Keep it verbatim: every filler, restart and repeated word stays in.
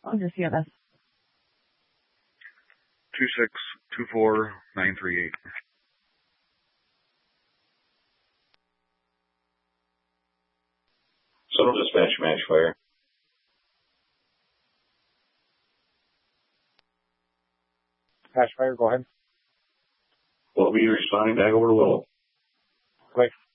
under C M S. two six two four nine three eight. Central Dispatch, match fire. Match fire, go ahead. Will be responding back over to Willow. Great.